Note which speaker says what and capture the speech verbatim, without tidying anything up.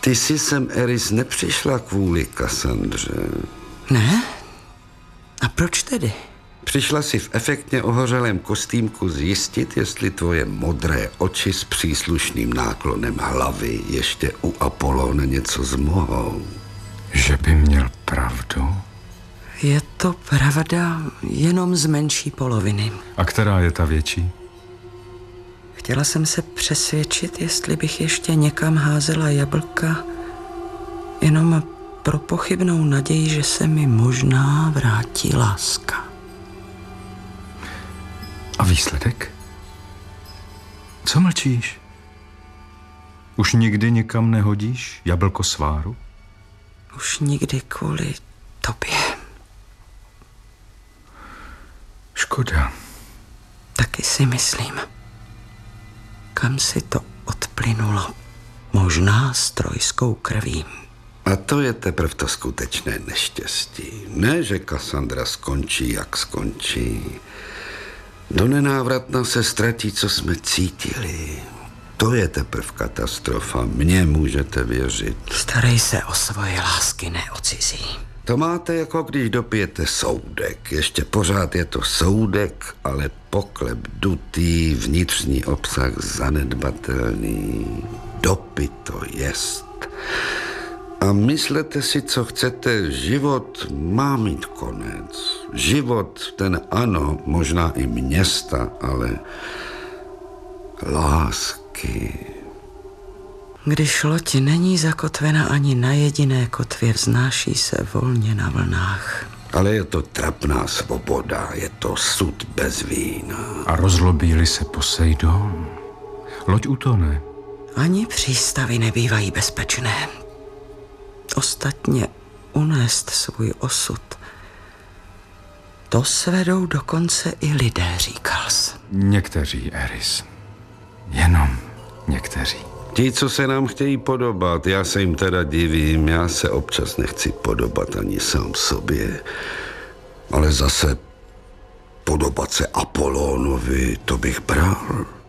Speaker 1: Ty jsi sem, Eris, nepřišla kvůli Kassandře.
Speaker 2: Ne? A proč tedy?
Speaker 1: Přišla si v efektně ohořelém kostýmku zjistit, jestli tvoje modré oči s příslušným náklonem hlavy ještě u Apollóna něco zmohou.
Speaker 3: Že by měl pravdu?
Speaker 2: Je to pravda jenom z menší poloviny.
Speaker 3: A která je ta větší?
Speaker 2: Chtěla jsem se přesvědčit, jestli bych ještě někam házela jablka, jenom pro pochybnou naději, že se mi možná vrátí láska.
Speaker 3: A výsledek? Co mlčíš? Už nikdy nikam nehodíš jablko sváru?
Speaker 2: Už nikdy kvůli tobě.
Speaker 3: Škoda.
Speaker 2: Taky si myslím. Kam si to odplynulo? Možná s trojskou krví.
Speaker 1: A to je teprve to skutečné neštěstí. Ne, že Kassandra skončí, jak skončí. Do nenávratna se ztratí, co jsme cítili. To je teprve katastrofa. Mně můžete věřit.
Speaker 2: Starej se o svoje lásky, ne o cizí.
Speaker 1: To máte, jako když dopijete soudek. Ještě pořád je to soudek, ale poklep dutý, vnitřní obsah zanedbatelný. Dopito jest. A myslete si, co chcete, život má mít konec. Život, ten ano, možná i města, ale lásky.
Speaker 2: Když loď není zakotvena ani na jediné kotvě, vznáší se volně na vlnách.
Speaker 1: Ale je to trapná svoboda, je to sud bez vína.
Speaker 3: A rozlobí-li se Poseidon, loď utone.
Speaker 2: Ani přístavy nebývají bezpečné. Ostatně unést svůj osud, to svedou dokonce i lidé, říkal jsi.
Speaker 3: Někteří, Eris. Jenom někteří.
Speaker 1: Ti, co se nám chtějí podobat, já se jim teda divím, já se občas nechci podobat ani sám sobě, ale zase podobat se Apollónovi, to bych bral.